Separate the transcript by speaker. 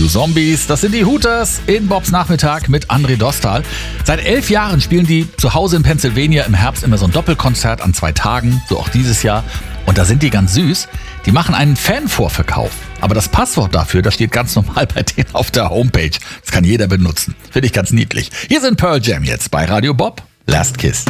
Speaker 1: You Zombies, das sind die Hooters in Bobs Nachmittag mit André Dostal. Seit 11 Jahren spielen die zu Hause in Pennsylvania im Herbst immer so ein Doppelkonzert an 2 Tagen, so auch dieses Jahr. Und da sind die ganz süß. Die machen einen Fanvorverkauf. Aber das Passwort dafür, das steht ganz normal bei denen auf der Homepage. Das kann jeder benutzen. Finde ich ganz niedlich. Hier sind Pearl Jam jetzt bei Radio Bob. Last Kiss.